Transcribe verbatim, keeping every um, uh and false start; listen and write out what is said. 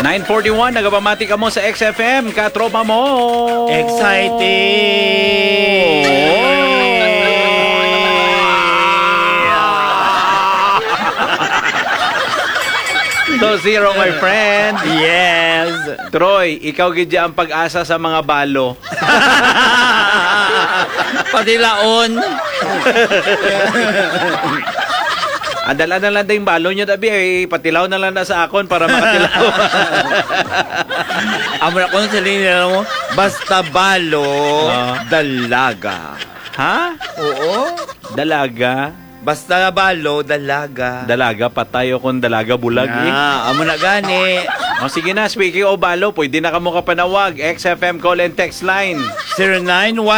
nine forty-one, nagapamati ka mo sa X F M, katropa mo. Exciting! So, zero, my friend. Yes! Troy, ikaw gid ang pag-asa sa mga balo. Pati laon. Andala na lang din balo nyo, tabi. Eh, patilaw na lang na sa akon para makatilaw. Amo na kung sabihin nila mo, basta balo, Ah. dalaga. Ha? Oo. Dalaga? Basta balo, dalaga. Dalaga, patayo kung dalaga bulag. Eh. Ah, amo na gani. O sige na, speaking of balo, pwede na ka mo kapanawag. X F M call and text line. zero nine one